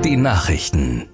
Die Nachrichten.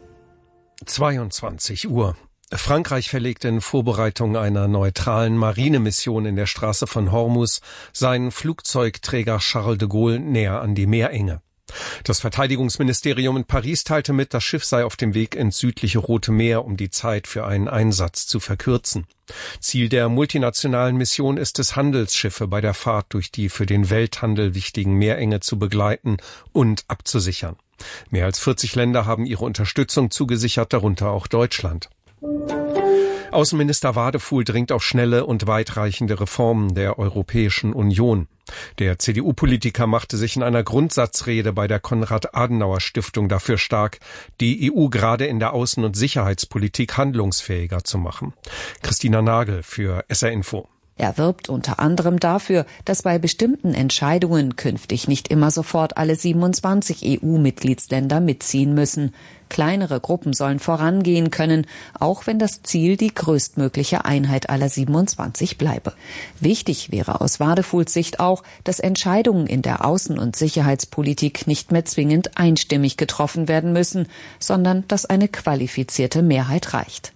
22 Uhr. Frankreich verlegt in Vorbereitung einer neutralen Marinemission in der Straße von Hormuz seinen Flugzeugträger Charles de Gaulle näher an die Meerenge. Das Verteidigungsministerium in Paris teilte mit, das Schiff sei auf dem Weg ins südliche Rote Meer, um die Zeit für einen Einsatz zu verkürzen. Ziel der multinationalen Mission ist es, Handelsschiffe bei der Fahrt durch die für den Welthandel wichtigen Meerenge zu begleiten und abzusichern. Mehr als 40 Länder haben ihre Unterstützung zugesichert, darunter auch Deutschland. Außenminister Wadefuhl dringt auf schnelle und weitreichende Reformen der Europäischen Union. Der CDU-Politiker machte sich in einer Grundsatzrede bei der Konrad-Adenauer-Stiftung dafür stark, die EU gerade in der Außen- und Sicherheitspolitik handlungsfähiger zu machen. Christina Nagel für SR Info. Er wirbt unter anderem dafür, dass bei bestimmten Entscheidungen künftig nicht immer sofort alle 27 EU-Mitgliedsländer mitziehen müssen. Kleinere Gruppen sollen vorangehen können, auch wenn das Ziel die größtmögliche Einheit aller 27 bleibe. Wichtig wäre aus Wadefuhls Sicht auch, dass Entscheidungen in der Außen- und Sicherheitspolitik nicht mehr zwingend einstimmig getroffen werden müssen, sondern dass eine qualifizierte Mehrheit reicht.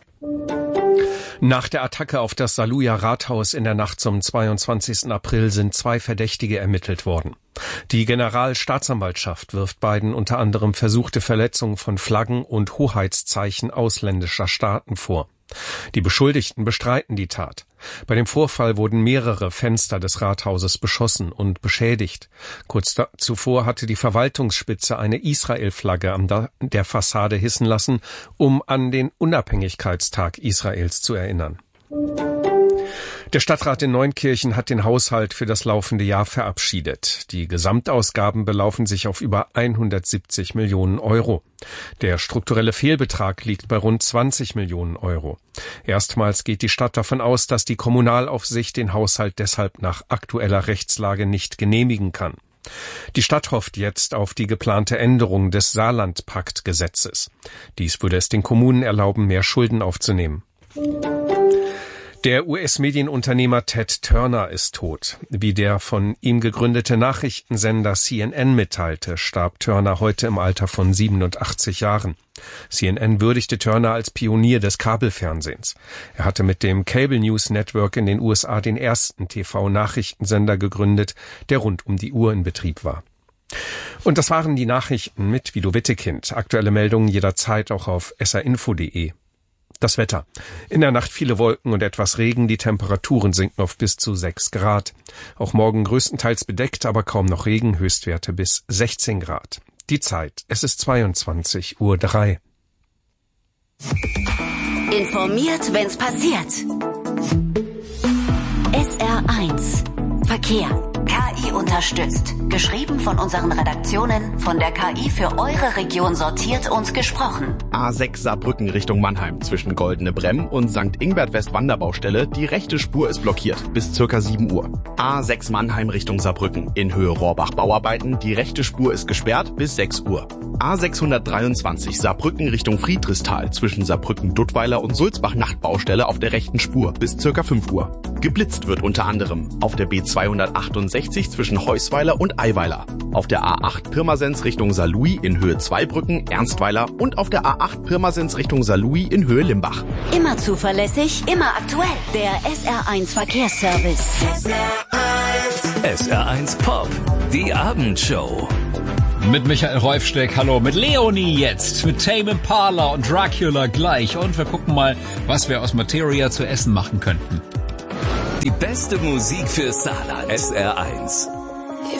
Nach der Attacke auf das Saluja Rathaus in der Nacht zum 22. April sind 2 Verdächtige ermittelt worden. Die Generalstaatsanwaltschaft wirft beiden unter anderem versuchte Verletzung von Flaggen und Hoheitszeichen ausländischer Staaten vor. Die Beschuldigten bestreiten die Tat. Bei dem Vorfall wurden mehrere Fenster des Rathauses beschossen und beschädigt. Kurz zuvor hatte die Verwaltungsspitze eine Israel-Flagge an der Fassade hissen lassen, um an den Unabhängigkeitstag Israels zu erinnern. Der Stadtrat in Neunkirchen hat den Haushalt für das laufende Jahr verabschiedet. Die Gesamtausgaben belaufen sich auf über 170 Millionen Euro. Der strukturelle Fehlbetrag liegt bei rund 20 Millionen Euro. Erstmals geht die Stadt davon aus, dass die Kommunalaufsicht den Haushalt deshalb nach aktueller Rechtslage nicht genehmigen kann. Die Stadt hofft jetzt auf die geplante Änderung des Saarland-Pakt-Gesetzes. Dies würde es den Kommunen erlauben, mehr Schulden aufzunehmen. Der US-Medienunternehmer Ted Turner ist tot. Wie der von ihm gegründete Nachrichtensender CNN mitteilte, starb Turner heute im Alter von 87 Jahren. CNN würdigte Turner als Pionier des Kabelfernsehens. Er hatte mit dem Cable News Network in den USA den ersten TV-Nachrichtensender gegründet, der rund um die Uhr in Betrieb war. Und das waren die Nachrichten mit Guido Wittekind. Aktuelle Meldungen jederzeit auch auf srinfo.de. Das Wetter. In der Nacht viele Wolken und etwas Regen. Die Temperaturen sinken auf bis zu 6 Grad. Auch morgen größtenteils bedeckt, aber kaum noch Regen. Höchstwerte bis 16 Grad. Die Zeit. Es ist 22:03 Uhr. Informiert, wenn's passiert. SR1 Verkehr. KI unterstützt. Geschrieben von unseren Redaktionen, von der KI für eure Region sortiert und gesprochen. A6 Saarbrücken Richtung Mannheim zwischen Goldene Bremm und St. Ingbert West Wanderbaustelle. Die rechte Spur ist blockiert bis ca. 7 Uhr. A6 Mannheim Richtung Saarbrücken in Höhe Rohrbach Bauarbeiten. Die rechte Spur ist gesperrt bis 6 Uhr. A623 Saarbrücken Richtung Friedrichsthal zwischen Saarbrücken-Duttweiler und Sulzbach Nachtbaustelle auf der rechten Spur bis ca. 5 Uhr. Geblitzt wird unter anderem auf der B268 zwischen Heusweiler und Eiweiler, auf der A8 Pirmasens Richtung Saarlouis in Höhe Zweibrücken, Ernstweiler und auf der A8 Pirmasens Richtung Saarlouis in Höhe Limbach. Immer zuverlässig, immer aktuell. Der SR1 Verkehrsservice. SR1 Pop, die Abendshow. Mit Michael Reufsteck, hallo, mit Leonie jetzt, mit Tame Impala und Dracula gleich. Und wir gucken mal, was wir aus Materia zu essen machen könnten. Die beste Musik für Saarland. SR1.